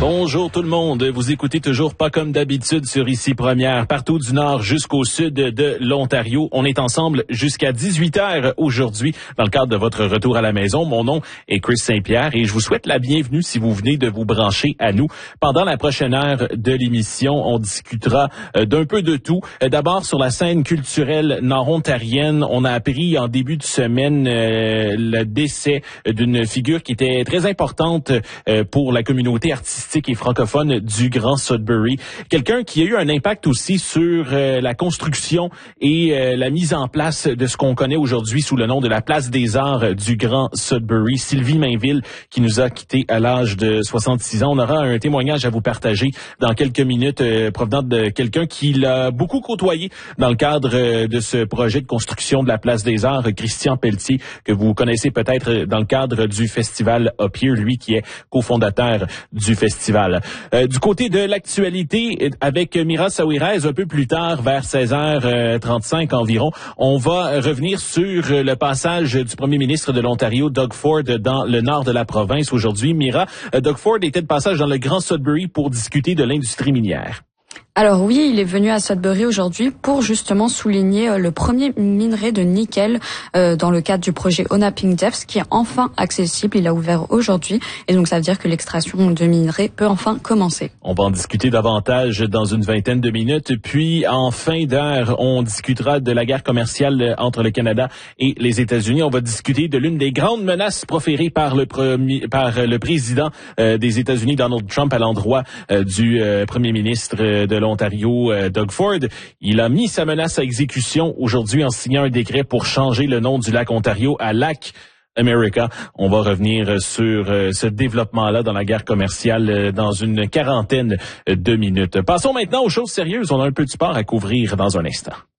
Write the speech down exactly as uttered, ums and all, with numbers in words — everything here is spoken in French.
Bonjour tout le monde, vous écoutez toujours Pas comme d'habitude sur Ici Première, partout du nord jusqu'au sud de l'Ontario. On est ensemble jusqu'à dix-huit heures aujourd'hui dans le cadre de votre retour à la maison. Mon nom est Chris Saint-Pierre et je vous souhaite la bienvenue si vous venez de vous brancher à nous. Pendant la prochaine heure de l'émission, on discutera d'un peu de tout. D'abord sur la scène culturelle nord-ontarienne, on a appris en début de semaine euh, le décès d'une figure qui était très importante euh, pour la communauté artistique et francophone du Grand Sudbury. Quelqu'un qui a eu un impact aussi sur euh, la construction et euh, la mise en place de ce qu'on connaît aujourd'hui sous le nom de la Place des Arts euh, du Grand Sudbury. Sylvie Mainville, qui nous a quittés à l'âge de soixante-six ans. On aura un témoignage à vous partager dans quelques minutes euh, provenant de quelqu'un qui l'a beaucoup côtoyé dans le cadre euh, de ce projet de construction de la Place des Arts, Christian Pelletier, que vous connaissez peut-être dans le cadre du festival Up Here, lui qui est cofondateur du festival. Euh, du côté de l'actualité, avec Mira Saouirez, un peu plus tard, vers seize heures trente-cinq environ, on va revenir sur le passage du premier ministre de l'Ontario, Doug Ford, dans le nord de la province aujourd'hui. Mira, Doug Ford était de passage dans le Grand Sudbury pour discuter de l'industrie minière. Alors oui, il est venu à Sudbury aujourd'hui pour justement souligner euh, le premier minerai de nickel euh, dans le cadre du projet Onaping Depths qui est enfin accessible. Il a ouvert aujourd'hui et donc ça veut dire que l'extraction de minerais peut enfin commencer. On va en discuter davantage dans une vingtaine de minutes. Puis en fin d'heure, on discutera de la guerre commerciale entre le Canada et les États-Unis. On va discuter de l'une des grandes menaces proférées par le premier, par le président euh, des États-Unis, Donald Trump, à l'endroit euh, du euh, premier ministre euh, de l'Ontario, euh, Doug Ford. Il a mis sa menace à exécution aujourd'hui en signant un décret pour changer le nom du lac Ontario à lac America. On va revenir sur euh, ce développement-là dans la guerre commerciale euh, dans une quarantaine de minutes. Passons maintenant aux choses sérieuses. On a un peu de sport à couvrir dans un instant.